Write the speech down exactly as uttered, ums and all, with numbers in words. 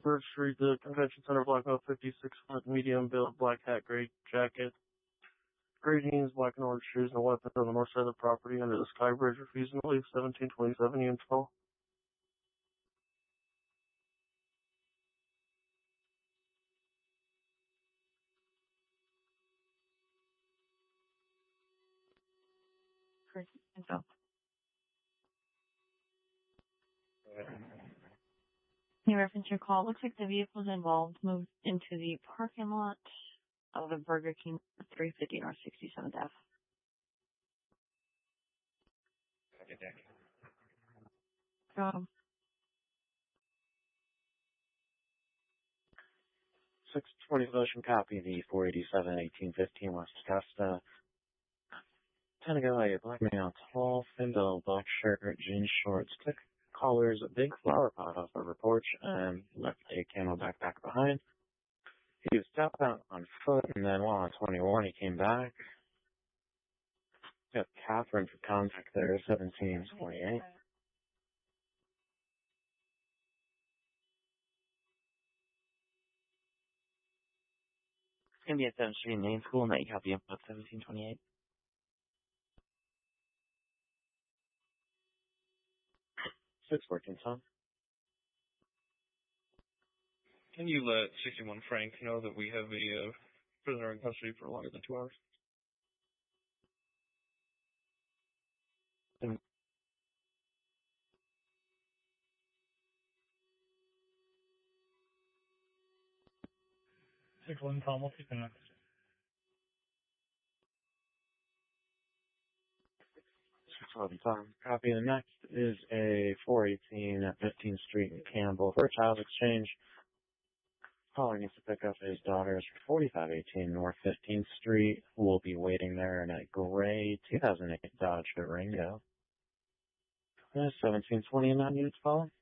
Bird Street, the Convention Center, black male, fifty-six foot, medium build, black hat, gray jacket, gray jeans, black and orange shoes, and weapons on the north side of the property under the Sky Bridge, refusing to leave, seventeen twenty-seven, units call. Great. Info. Can you reference your call? Looks like the vehicles involved moved into the parking lot of the Burger King, three fifty North sixty-seventh Avenue. Um, six twenty Ocean, copy the four eighty-seven eighteen fifteen West Augusta. Ten ago, a black male, tall, thin build, black shirt, jeans shorts, thick collars, a big flower pot off of her porch, and left a camel backpack behind. He was stepped out on foot, and then while on twenty-one, he came back. Got Catherine for contact there, seventeen twenty-eight. It's going to be at seventh Street Main School, and that you have the info at seventeen twenty-eight. six fourteen, Tom. Can you let sixty-one Frank know that we have a uh, prisoner in custody for longer than two hours? Mm. six one Tom, what's he connected? six eleven, Tom. Copy. The next is a four eighteen at fifteenth Street in Campbell for a child exchange. Caller needs to pick up his daughters for forty-five eighteen North fifteenth Street. We'll be waiting there in a gray two thousand eight Dodge Durango. seventeen twenty-nine units calling.